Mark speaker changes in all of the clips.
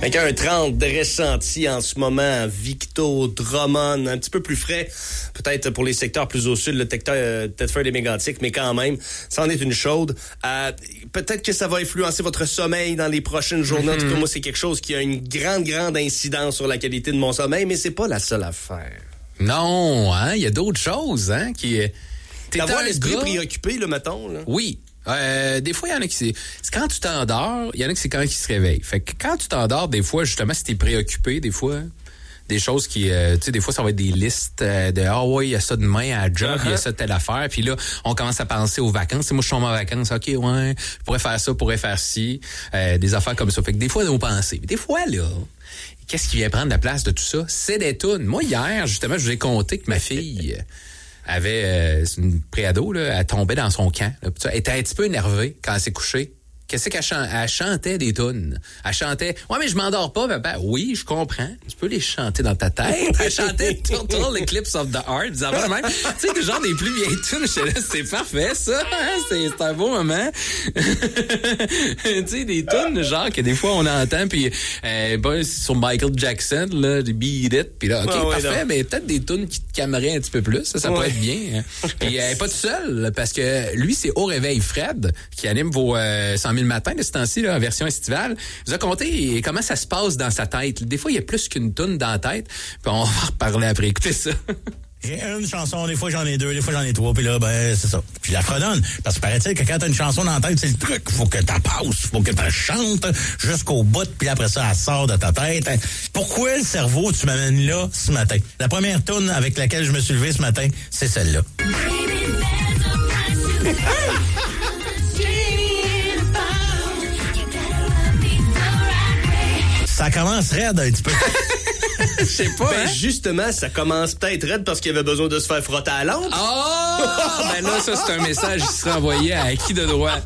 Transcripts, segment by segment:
Speaker 1: Avec un 30 de ressenti en ce moment, Victo, Drummond, un petit peu plus frais, peut-être pour les secteurs plus au sud, le Thetford et Mégantic, mais quand même, ça en est une chaude. Peut-être que ça va influencer votre sommeil dans les prochaines journées. En tout cas, moi, c'est quelque chose qui a une grande incidence sur la qualité de mon sommeil, mais c'est pas la seule affaire.
Speaker 2: Non, hein, il y a d'autres choses, hein, qui...
Speaker 1: D'avoir l'esprit préoccupé, là, mettons, là.
Speaker 2: Oui. Des fois, il y en a qui c'est quand tu t'endors, il y en a qui c'est quand ils se réveillent. Fait que quand tu t'endors, des fois, justement, si t'es préoccupé, des fois, des choses qui, tu sais, des fois, ça va être des listes de oui, il y a ça demain à la job, il y a ça telle affaire. Puis là, on commence à penser aux vacances. Moi, je suis en vacances. OK, ouais, je pourrais faire ça, pourrais faire ci. Des affaires comme ça. Fait que des fois, nos pensées. Des fois, là, qu'est-ce qui vient prendre la place de tout ça? C'est des tunes. Moi, hier, justement, je vous ai conté que ma fille avait une préado, là, elle tombait dans son camp. Là, elle était un petit peu énervée quand elle s'est couchée. Qu'est-ce qu'elle chantait? Elle chantait des tunes. Elle chantait « Ouais, mais je m'endors pas, papa. » Oui, je comprends. Tu peux les chanter dans ta tête. Elle chantait « Total Eclipse of the Heart ». Tu sais, des genre des plus vieilles tunes. C'est parfait, ça. Hein? C'est un beau moment. Tu sais, des tunes, genre, que des fois, on entend. Puis, sur Michael Jackson, là, des Beat It. Puis là, OK, parfait. Non. Mais peut-être des tunes qui te calmeraient un petit peu plus. Ça pourrait être bien. Puis, elle n'est pas toute seule. Parce que lui, c'est Au Réveil Fred qui anime vos 100 000 matin de ce temps-ci, là, en version estivale. Je vous ai conté comment ça se passe dans sa tête. Des fois, il y a plus qu'une toune dans la tête. Puis on va reparler après. Écoutez ça.
Speaker 3: J'ai une chanson, des fois j'en ai deux, des fois j'en ai trois, puis là, ben, c'est ça. Puis je la fredonne. Parce que paraît-il que quand t'as une chanson dans la tête, c'est le truc. Faut que t'en passes, faut que t'en chantes jusqu'au bout, puis après ça, elle sort de ta tête. Pourquoi le cerveau, tu m'amènes là ce matin? La première toune avec laquelle je me suis levé ce matin, c'est celle-là. Ça commence raide un petit peu.
Speaker 2: Je sais pas.
Speaker 1: Ben, justement, ça commence peut-être raide parce qu'il avait besoin de se faire frotter à l'ombre.
Speaker 2: Oh! Ben là, ça, c'est un message qui sera envoyé à qui de droit?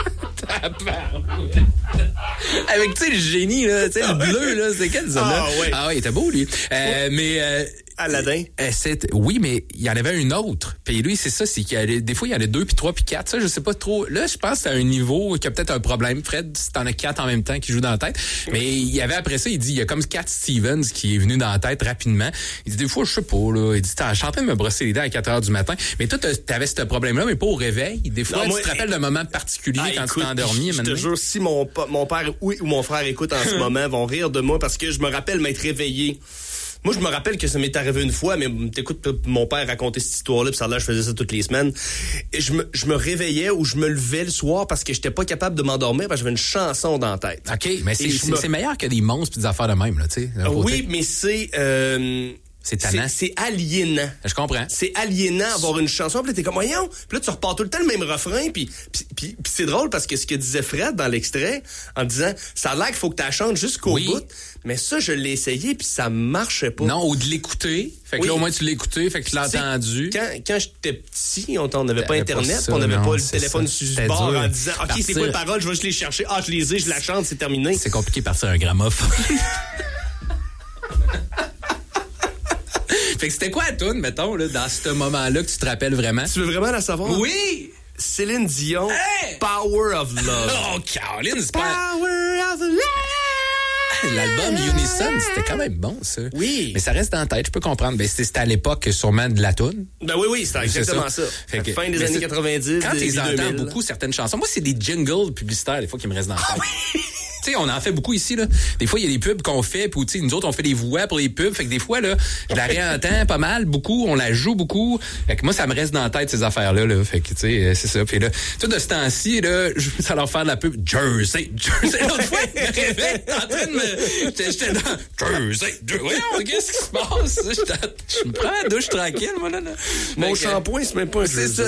Speaker 2: Avec, tu sais, le génie, là, tu sais, le bleu, là, c'est quel, ça, là?
Speaker 1: Ouais.
Speaker 2: Ah, ouais, il était beau, lui. Mais,
Speaker 1: Aladdin.
Speaker 2: Oui, mais il y en avait une autre. Puis lui, c'est ça, c'est qu'il y a des fois, il y en a 2, puis 3, puis 4. Ça, je sais pas trop. Là, je pense que c'est à un niveau qui a peut-être un problème. Fred, si t'en as 4 en même temps qui jouent dans la tête. Mais il y avait après ça, il dit, il y a comme Cat Stevens qui est venu dans la tête rapidement. Il dit, des fois, je sais pas, là. Il dit, je suis en train de me brosser les dents à 4 heures du matin. Mais toi, t'avais ce problème-là, mais pas au réveil. Des fois, tu te rappelles d'un moment particulier quand tu t'es endormi.
Speaker 1: Je te jure, si mon père ou mon frère écoute en ce moment, vont rire de moi parce que je me rappelle m'être réveillé. Moi, je me rappelle que ça m'est arrivé une fois, mais t'écoutes mon père raconter cette histoire-là, puis ça là, je faisais ça toutes les semaines. Et je me réveillais ou je me levais le soir parce que j'étais pas capable de m'endormir parce que j'avais une chanson dans la tête.
Speaker 2: OK, mais c'est meilleur que des monstres pis des affaires de même, là, tu sais.
Speaker 1: Oui, mais c'est...
Speaker 2: c'est tannant.
Speaker 1: C'est aliénant.
Speaker 2: Je comprends.
Speaker 1: C'est aliénant avoir une chanson, puis là, t'es comme, voyons. Puis là, tu repars tout le temps le même refrain, puis c'est drôle parce que ce que disait Fred dans l'extrait, en disant, ça a l'air qu'il faut que tu la chantes jusqu'au bout, mais ça, je l'ai essayé, puis ça marchait pas.
Speaker 2: Non, ou de l'écouter. Fait que là, au moins, tu l'as écouté, fait que tu l'as entendu.
Speaker 1: Quand j'étais petit, on n'avait pas Internet, on n'avait pas le téléphone sur le bord en disant, OK, c'est quoi les paroles, je vais juste les chercher. Ah, je les ai, je la chante, c'est terminé.
Speaker 2: C'est compliqué de partir un gramophone. Fait que c'était quoi la toune, mettons, là, dans ce moment-là que tu te rappelles vraiment?
Speaker 1: Tu veux vraiment la savoir?
Speaker 2: Oui!
Speaker 1: Céline Dion, Power of Love.
Speaker 2: Oh, Caroline, c'est pas...
Speaker 1: Power of Love!
Speaker 2: L'album Unison, c'était quand même bon, ça.
Speaker 1: Oui.
Speaker 2: Mais ça reste dans la tête, je peux comprendre. Ben, c'était à l'époque sûrement de la toune.
Speaker 1: Ben oui, c'était exactement ça. Fait que, fin des années 90,
Speaker 2: quand tu entends
Speaker 1: 2000.
Speaker 2: beaucoup certaines chansons, moi, c'est des jingles publicitaires, des fois, qui me restent dans la tête.
Speaker 1: Oui.
Speaker 2: Tu sais, on en fait beaucoup ici, là. Des fois, il y a des pubs qu'on fait, puis tu sais, nous autres, on fait des voix pour les pubs. Fait que des fois, là, je la réentends pas mal, beaucoup, on la joue beaucoup. Fait que moi, ça me reste dans la tête, ces affaires-là, là. Fait que, tu sais, c'est ça. Puis là, tout de ce temps-ci, là, je veux leur faire de la pub. Jersey. L'autre fois, je me réveille en train de me... J'étais dans Jersey. Voyons, qu'est-ce qui se passe? Je me prends la douche tranquille, moi, là.
Speaker 1: Mon shampoing, c'est même pas un
Speaker 2: C'est ça.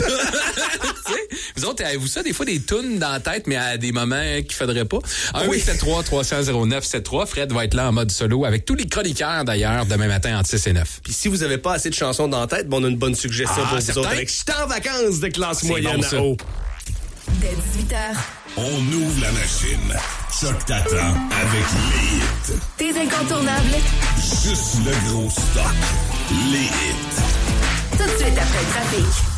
Speaker 2: Vous autres, avez-vous ça, des fois, des tunes dans la tête, mais à des moments qu'il faudrait pas? 1-873-300-0973. Fred va être là en mode solo avec tous les chroniqueurs, d'ailleurs, demain matin entre 6 et 9.
Speaker 1: Puis si vous n'avez pas assez de chansons dans la tête, on a une bonne suggestion pour vous autres. Avec « J'étais en vacances » de classe moyenne
Speaker 2: bon,
Speaker 1: à haut.
Speaker 4: Dès 18h.
Speaker 5: On ouvre la machine. Choc t'attend avec les hits.
Speaker 4: Tes incontournables.
Speaker 5: Juste le gros stock. Les hits.
Speaker 4: Tout de suite après le trafic.